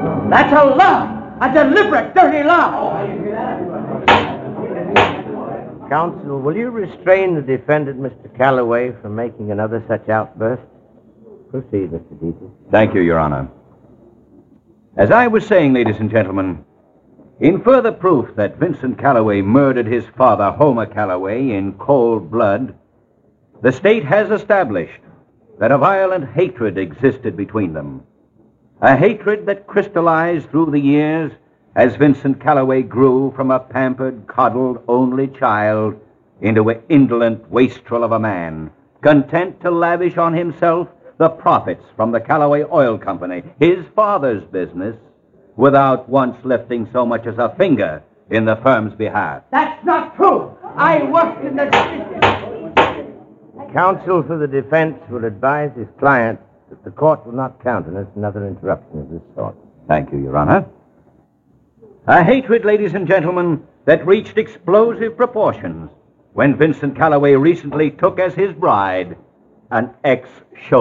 That's a lie. A deliberate, dirty lie. Counsel, will you restrain the defendant, Mr. Calloway, from making another such outburst? Proceed, Mr. Deaton. Thank you, Your Honor. As I was saying, ladies and gentlemen, in further proof that Vincent Calloway murdered his father, Homer Calloway, in cold blood, the state has established that a violent hatred existed between them. A hatred that crystallized through the years as Vincent Calloway grew from a pampered, coddled, only child into an indolent wastrel of a man, content to lavish on himself the profits from the Calloway Oil Company, his father's business, without once lifting so much as a finger in the firm's behalf. That's not true. I worked in the... Counsel for the defense will advise his client that the court will not countenance another interruption of this sort. Thank you, Your Honor. A hatred, ladies and gentlemen, that reached explosive proportions when Vincent Calloway recently took as his bride an ex-show